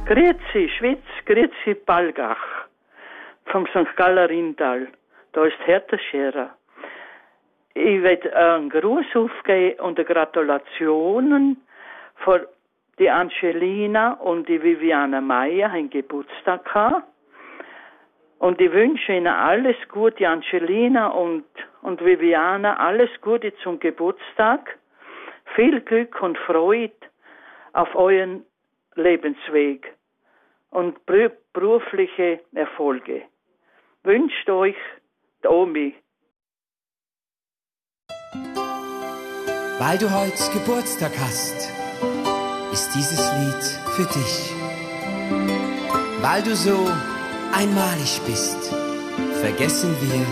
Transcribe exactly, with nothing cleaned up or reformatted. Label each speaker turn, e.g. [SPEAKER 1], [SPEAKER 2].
[SPEAKER 1] Grüezi, Schwitz, grüezi, Balgach, vom Sankt Galler Rindal. Da ist Hertha Scherer. Ich werde einen Gruß aufgeben und Gratulationen für die Angelina und die Viviana Meyer haben Geburtstag gehabt. Und ich wünsche Ihnen alles Gute, Angelina und, und Viviana, alles Gute zum Geburtstag. Viel Glück und Freude auf euren Lebensweg und berufliche Erfolge. Wünscht euch die Omi.
[SPEAKER 2] Weil du heute Geburtstag hast, ist dieses Lied für dich. Weil du so einmalig bist, vergessen wir